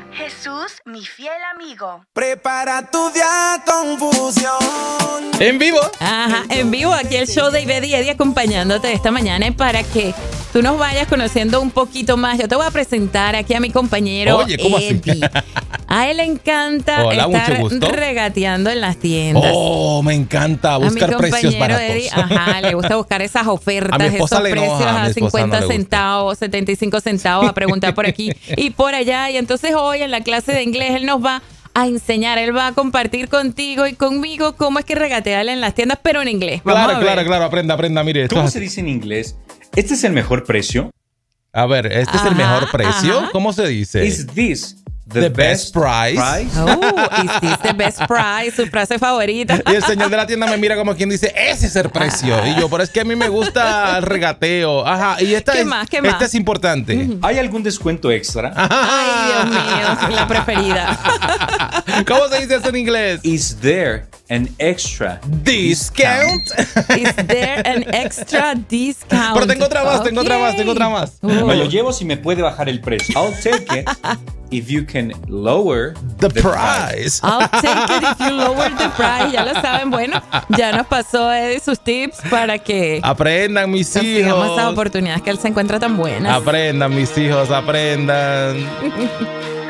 Jesús, mi fiel amigo. Prepara tu día confusión. En vivo. Ajá, en vivo aquí el show de Ivette y Eddie acompañándote esta mañana para que tú nos vayas conociendo un poquito más. Yo te voy a presentar aquí a mi compañero Oye, ¿cómo Eddie. así? A él le encanta Hola, mucho estar gusto. regateando en las tiendas. Oh, me encanta buscar a mi precios compañero baratos. Eddie, ajá, le gusta buscar esas ofertas, A mi esposa esos le enoja, precios a mi a esposa 50 no le gusta. centavos, 75 centavos, a preguntar por aquí y por allá. Y entonces hoy en la clase de inglés él nos va a enseñar, él va a compartir contigo y conmigo cómo es que regatearle en las tiendas, pero en inglés. Vamos a ver. Claro, aprenda, mire. Esto ¿Cómo es se dice en inglés? ¿Este es el mejor precio? A ver, ¿este es el Ajá, mejor precio? ajá. ¿Cómo se dice? ¿Is this The best price? Oh, is this the best price? Su frase favorita. Y el señor de la tienda me mira como quien dice, ese es el precio. Y yo, pero es que a mí me gusta el regateo. Ajá, y esta ¿Qué es, más? ¿Qué más? esta es importante. ¿Hay algún descuento extra? Ay, Dios mío, la preferida. ¿Cómo se dice eso en inglés? ¿Is there an extra Discount. Is there an extra discount? Pero tengo otra más, tengo otra más. Me lo llevo si me puede bajar el precio. I'll take it if you can lower The price. I'll take it if you lower the price. Ya lo saben. Bueno, ya nos pasó Eddie sus tips para que Aprendan, mis consigamos esas hijos. oportunidades que él se encuentra tan buenas. Aprendan, mis hijos, aprendan.